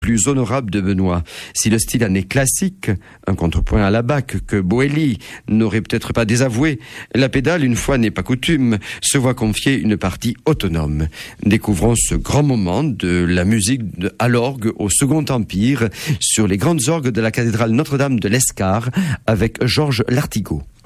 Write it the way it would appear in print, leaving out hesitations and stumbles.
plus honorable de Benoît. Si le style année classique, un contrepoint à la Bach que Boelli n'aurait peut-être pas désavoué, la pédale, une fois n'est pas coutume, se voit confier une partie autonome. Découvrons ce grand moment de la musique à l'orgue au Second Empire sur les grandes orgues de la cathédrale Notre-Dame de l'Escar avec Georges Lartigot.